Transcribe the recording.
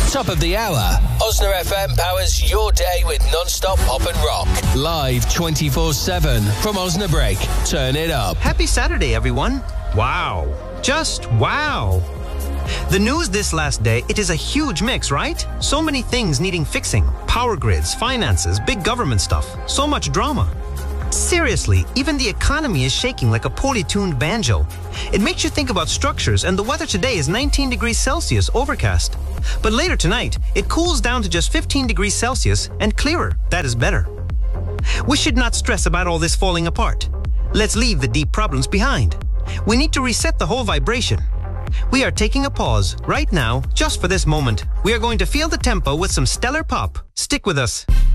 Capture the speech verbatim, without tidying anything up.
Top of the hour. Osna F M powers your day with non-stop pop and rock. Live twenty-four seven from Osnabrück. Turn it up. Happy Saturday, everyone. Wow. Just wow. The news this last day, it is a huge mix, right? So many things needing fixing. Power grids, finances, big government stuff. So much drama. Seriously, even the economy is shaking like a poorly tuned banjo. It makes you think about structures, and the weather today is nineteen degrees Celsius, overcast. But later tonight, it cools down to just fifteen degrees Celsius and clearer. That is better. We should not stress about all this falling apart. Let's leave the deep problems behind. We need to reset the whole vibration. We are taking a pause right now, just for this moment. We are going to feel the tempo with some stellar pop. Stick with us.